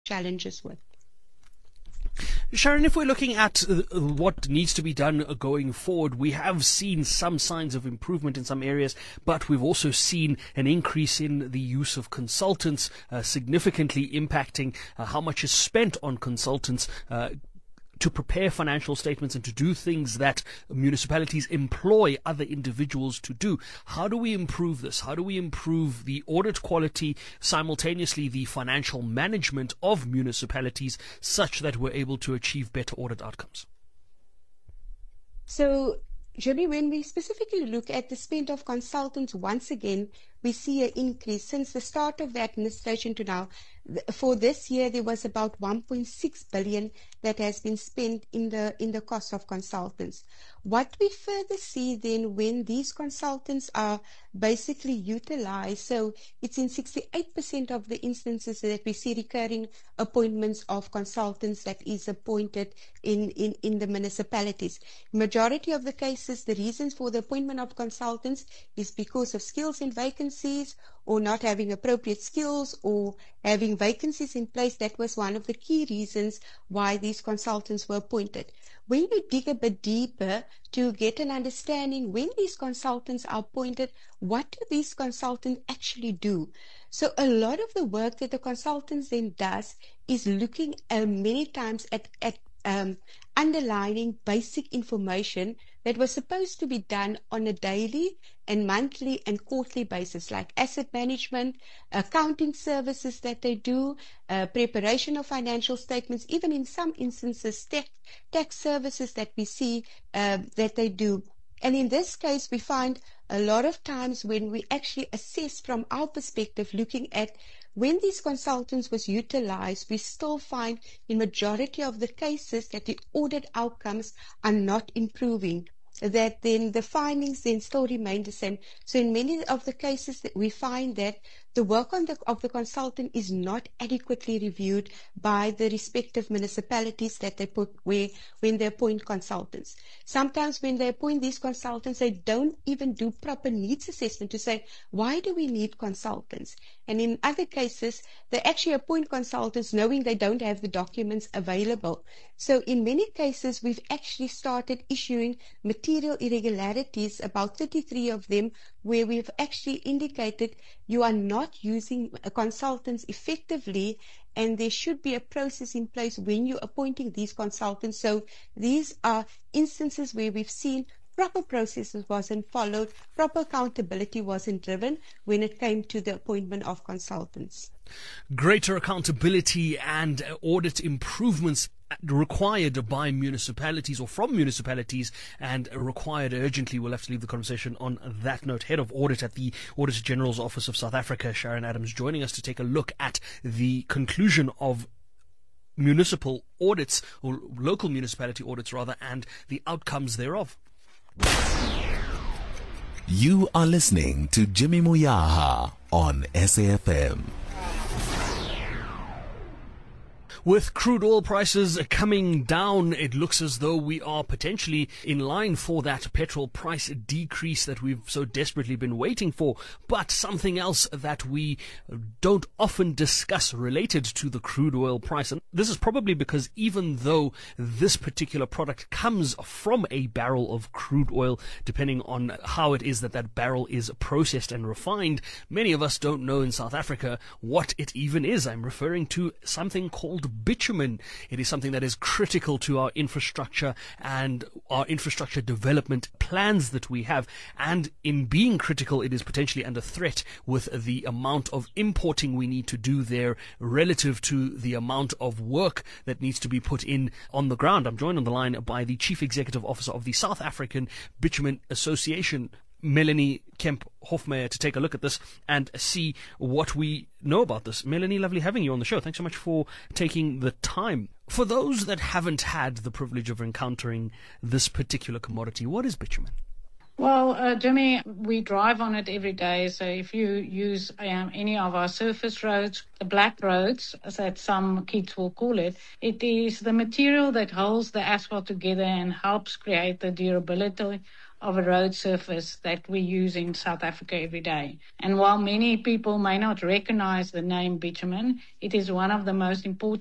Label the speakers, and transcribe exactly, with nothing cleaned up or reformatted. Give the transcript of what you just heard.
Speaker 1: challenges with.
Speaker 2: Sharon, if we're looking at uh, what needs to be done going forward, we have seen some signs of improvement in some areas, but we've also seen an increase in the use of consultants, uh, significantly impacting uh, how much is spent on consultants uh, to prepare financial statements and to do things that municipalities employ other individuals to do. How do we improve this? How do we improve the audit quality, simultaneously the financial management of municipalities, such that we're able to achieve better audit outcomes?
Speaker 1: So, Jimmy, when we specifically look at the spend of consultants, once again, we see an increase since the start of the administration to now. For this year, there was about one point six billion that has been spent in the in the cost of consultants. What we further see then when these consultants are basically utilized, so it's in sixty-eight percent of the instances that we see recurring appointments of consultants that is appointed in, in, in the municipalities. Majority of the cases, the reasons for the appointment of consultants is because of skills and vacancies, or not having appropriate skills, or having vacancies in place. That was one of the key reasons why these consultants were appointed. When we dig a bit deeper to get an understanding, when these consultants are appointed, what do these consultants actually do? So a lot of the work that the consultants then does is looking uh, many times at, at um, underlining basic information that was supposed to be done on a daily and monthly and quarterly basis, like asset management, accounting services that they do, uh, preparation of financial statements, even in some instances, tax, tax services that we see uh, that they do. And in this case, we find a lot of times when we actually assess from our perspective, looking at when these consultants was utilized, we still find in majority of the cases that the audit outcomes are not improving, that then the findings then still remain the same. So in many of the cases that we find that the work on the, of the consultant is not adequately reviewed by the respective municipalities that they put where when they appoint consultants. Sometimes when they appoint these consultants, they don't even do proper needs assessment to say, why do we need consultants? And in other cases, they actually appoint consultants knowing they don't have the documents available. So in many cases, we've actually started issuing material irregularities, about thirty-three of them, where we've actually indicated you are not using consultants effectively, and there should be a process in place when you're appointing these consultants. So these are instances where we've seen proper processes wasn't followed, proper accountability wasn't driven when it came to the appointment of consultants.
Speaker 2: Greater accountability and audit improvements required by municipalities or from municipalities, and required urgently. We'll have to leave the conversation on that note. Head of Audit at the Auditor General's Office of South Africa, Sharon Adams, joining us to take a look at the conclusion of municipal audits, or local municipality audits rather, and the outcomes thereof.
Speaker 3: You are listening to Jimmy Moyaha on S A F M.
Speaker 2: With crude oil prices coming down, it looks as though we are potentially in line for that petrol price decrease that we've so desperately been waiting for. But something else that we don't often discuss related to the crude oil price, and this is probably because even though this particular product comes from a barrel of crude oil, depending on how it is that that barrel is processed and refined, many of us don't know in South Africa what it even is. I'm referring to something called bitumen. It is something that is critical to our infrastructure and our infrastructure development plans that we have. And in being critical, it is potentially under threat with the amount of importing we need to do there relative to the amount of work that needs to be put in on the ground. I'm joined on the line by the Chief Executive Officer of the South African Bitumen Association, Melanie Kemp Hofmeyer, to take a look at this and see what we know about this. Melanie, lovely having you on the show. Thanks so much for taking the time. For those that haven't had the privilege of encountering this particular commodity, what is bitumen?
Speaker 4: Well, uh, Jimmy, we drive on it every day. So if you use um, any of our surface roads, the black roads, as that some kids will call it, it is the material that holds the asphalt together and helps create the durability of a road surface that we use in South Africa every day. And while many people may not recognize the name bitumen, it is one of the most important